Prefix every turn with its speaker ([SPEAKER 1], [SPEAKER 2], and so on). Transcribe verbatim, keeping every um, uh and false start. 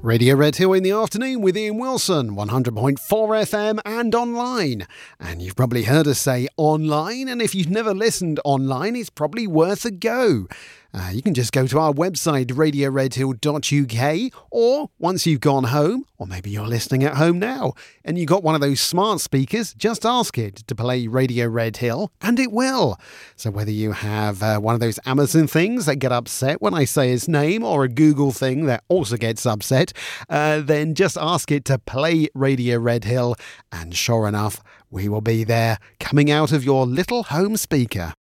[SPEAKER 1] Radio Red Hill in the afternoon with Ian Wilson, one hundred point four F M and online. And you've probably heard us say online, and if you've never listened online, it's probably worth a go. Uh, you can just go to our website, radio red hill dot U K, or once you've gone home, or maybe you're listening at home now, and you got one of those smart speakers, just ask it to play Radio Red Hill, and it will. So whether you have uh, one of those Amazon things that get upset when I say its name, or a Google thing that also gets upset, uh, then just ask it to play Radio Red Hill, and sure enough, we will be there coming out of your little home speaker.